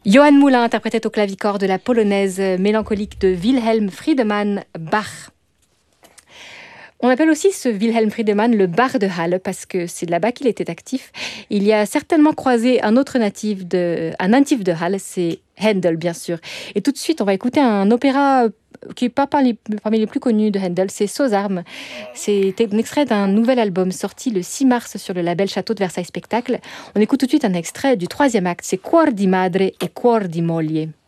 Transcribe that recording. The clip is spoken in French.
Johann Moulin interprétait au clavicorde la polonaise mélancolique de Wilhelm Friedemann Bach. On appelle aussi ce Wilhelm Friedemann le bar de Halle parce que c'est là-bas qu'il était actif. Il y a certainement croisé un natif de Halle, c'est Handel bien sûr. Et tout de suite, on va écouter un opéra qui n'est pas parmi les plus connus de Handel, c'est Sauzarmes. C'est un extrait d'un nouvel album sorti le 6 mars sur le label Château de Versailles Spectacle. On écoute tout de suite un extrait du 3e acte, c'est Cuor di madre e cuor di moglie.